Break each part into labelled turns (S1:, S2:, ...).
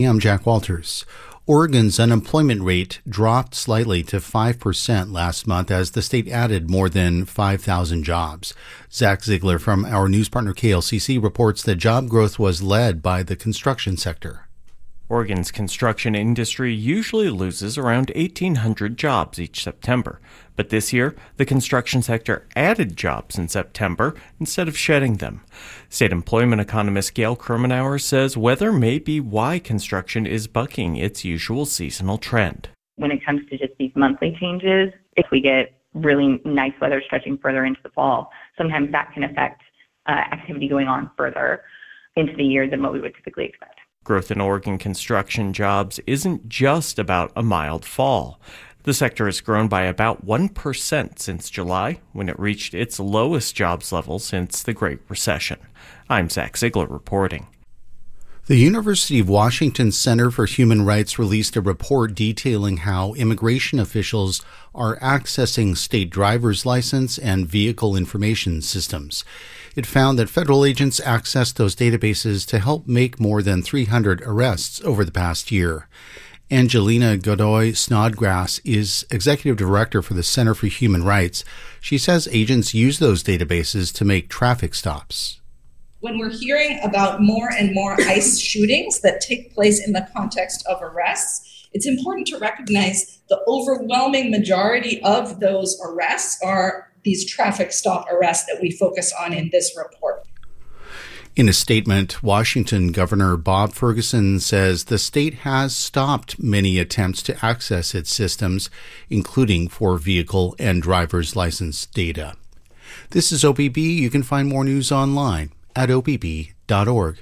S1: I'm Jack Walters. Oregon's unemployment rate dropped slightly to 5% last month as the state added more than 5,000 jobs. Zach Ziegler from our news partner KLCC reports that job growth was led by the construction sector.
S2: Oregon's construction industry usually loses around 1,800 jobs each September. But this year, the construction sector added jobs in September instead of shedding them. State employment economist Gail Kermenauer says weather may be why construction is bucking its usual seasonal trend.
S3: When it comes to just these monthly changes, if we get really nice weather stretching further into the fall, sometimes that can affect activity going on further into the year than what we would typically expect.
S2: Growth in Oregon construction jobs isn't just about a mild fall. The sector has grown by about 1% since July, when it reached its lowest jobs level since the Great Recession. I'm Zach Ziegler reporting.
S1: The University of Washington Center for Human Rights released a report detailing how immigration officials are accessing state driver's license and vehicle information systems. It found that federal agents accessed those databases to help make more than 300 arrests over the past year. Angelina Godoy Snodgrass is executive director for the Center for Human Rights. She says agents use those databases to make traffic stops.
S4: When we're hearing about more and more ICE shootings that take place in the context of arrests, it's important to recognize the overwhelming majority of those arrests are these traffic stop arrests that we focus on in this report.
S1: In a statement, Washington Governor Bob Ferguson says the state has stopped many attempts to access its systems, including for vehicle and driver's license data. This is OPB. You can find more news online at opb.org.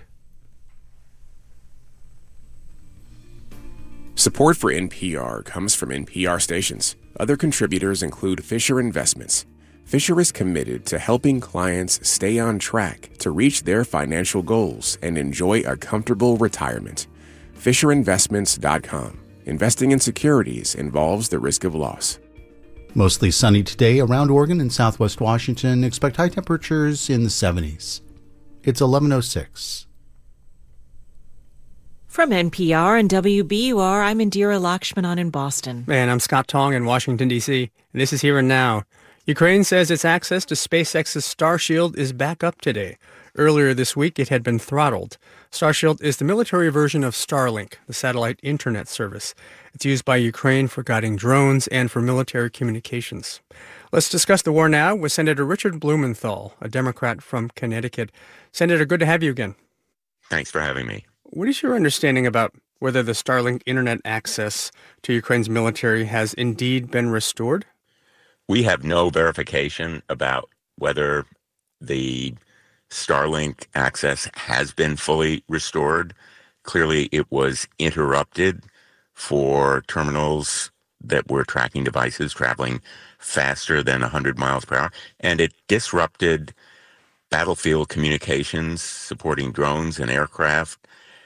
S5: Support for NPR comes from NPR stations. Other contributors include Fisher Investments. Fisher is committed to helping clients stay on track to reach their financial goals and enjoy a comfortable retirement. FisherInvestments.com. Investing in securities involves the risk of loss.
S1: Mostly sunny today around Oregon and southwest Washington. Expect high temperatures in the 70s. It's 11:06.
S6: From NPR and WBUR, I'm Indira Lakshmanan in Boston.
S7: And I'm Scott Tong in Washington, D.C. And this is Here and Now. Ukraine says its access to SpaceX's Starshield is back up today. Earlier this week, it had been throttled. Starshield is the military version of Starlink, the satellite internet service. It's used by Ukraine for guiding drones and for military communications. Let's discuss the war now with Senator Richard Blumenthal, a Democrat from Connecticut. Senator, good to have you again.
S8: Thanks for having me.
S7: What is your understanding about whether the Starlink internet access to Ukraine's military has indeed been restored?
S8: We have no verification about whether the Starlink access has been fully restored. Clearly, it was interrupted for terminals that were tracking devices traveling faster than 100 miles per hour, and it disrupted battlefield communications supporting drones and aircraft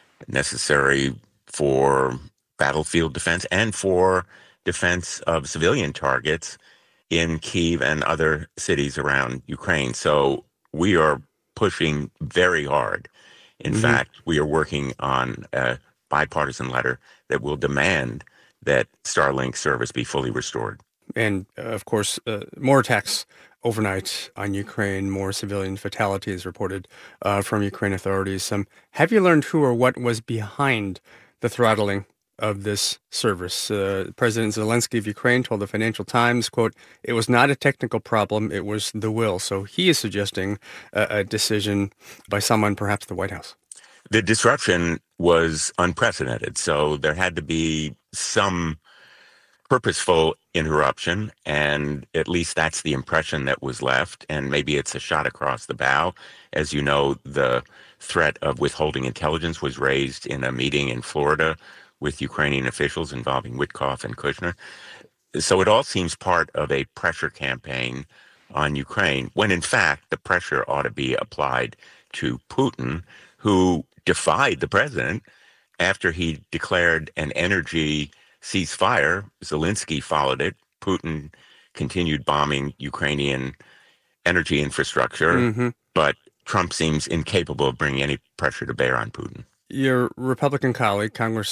S8: necessary for battlefield defense and for defense of civilian targets in Kyiv and other cities around Ukraine. So we are pushing very hard. In fact, we are working on a bipartisan letter that will demand that Starlink service be fully restored.
S7: And, of course, more attacks overnight on Ukraine, more civilian fatalities reported from Ukraine authorities. Have you learned who or what was behind the throttling of this service? President Zelensky of Ukraine told the Financial Times, quote, "It was not a technical problem, it was the will." So he is suggesting a decision by someone, perhaps the White House.
S8: The disruption was unprecedented, so there had to be some purposeful interruption, and at least that's the impression that was left, and maybe it's a shot across the bow. As you know, the threat of withholding intelligence was raised in a meeting in Florida with Ukrainian officials involving Witkoff and Kushner. So it all seems part of a pressure campaign on Ukraine, when in fact the pressure ought to be applied to Putin, who defied the president after he declared an energy ceasefire. Zelensky followed it. Putin continued bombing Ukrainian energy infrastructure, but Trump seems incapable of bringing any pressure to bear on Putin.
S7: Your Republican colleague,